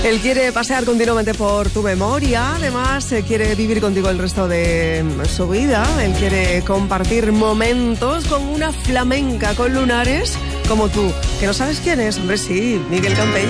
Él quiere pasear continuamente por tu memoria, además quiere vivir contigo el resto de su vida. Él quiere compartir momentos con una flamenca con lunares como tú. ¿Que no sabes quién es? Hombre, sí, Miguel Campello.